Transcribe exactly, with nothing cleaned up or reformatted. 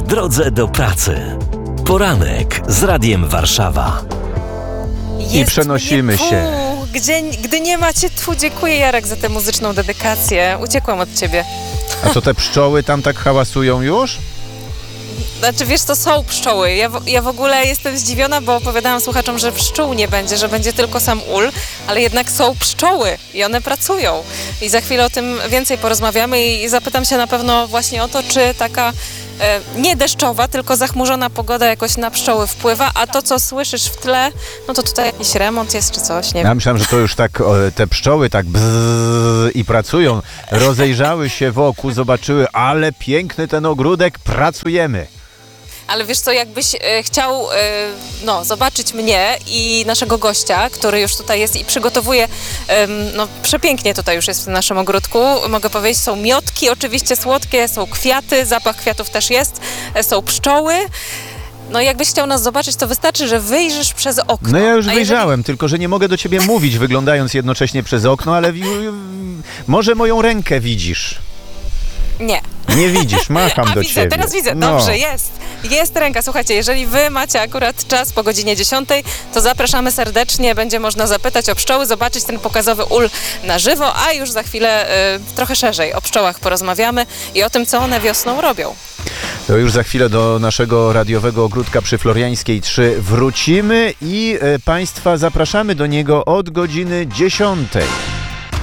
drodze do pracy. Poranek z Radiem Warszawa. Jest I przenosimy mnie się. pół, Gdzie, gdy nie macie tfu, dziękuję Jarek za tę muzyczną dedykację. Uciekłam od ciebie. A to te pszczoły tam tak hałasują już? Znaczy, wiesz, to są pszczoły. Ja w, ja w ogóle jestem zdziwiona, bo opowiadałam słuchaczom, że pszczół nie będzie, że będzie tylko sam ul, ale jednak są pszczoły i one pracują. I za chwilę o tym więcej porozmawiamy i zapytam się na pewno właśnie o to, czy taka e, nie deszczowa, tylko zachmurzona pogoda jakoś na pszczoły wpływa, a to, co słyszysz w tle, no to tutaj jakiś remont jest czy coś, nie Ja wiem. myślałem, że to już tak o, te pszczoły tak bzzz i pracują. Rozejrzały się wokół, zobaczyły, ale piękny ten ogródek, pracujemy. Ale wiesz co, jakbyś e, chciał e, no, zobaczyć mnie i naszego gościa, który już tutaj jest i przygotowuje, em, no przepięknie tutaj już jest w naszym ogródku, mogę powiedzieć, są miotki oczywiście słodkie, są kwiaty, zapach kwiatów też jest, e, są pszczoły. No jakbyś chciał nas zobaczyć, to wystarczy, że wyjrzysz przez okno. No ja już A wyjrzałem, tylko że nie mogę do ciebie mówić, wyglądając jednocześnie przez okno, ale wi- może moją rękę widzisz. Nie. Nie widzisz, macham A do widzę, ciebie. teraz widzę, No. dobrze, jest. Jest ręka. Słuchajcie, jeżeli wy macie akurat czas po godzinie dziesiątej, to zapraszamy serdecznie, będzie można zapytać o pszczoły, zobaczyć ten pokazowy ul na żywo, a już za chwilę y, trochę szerzej o pszczołach porozmawiamy i o tym, co one wiosną robią. To już za chwilę do naszego radiowego ogródka przy Floriańskiej trzy wrócimy i e, Państwa zapraszamy do niego od godziny dziesiątej.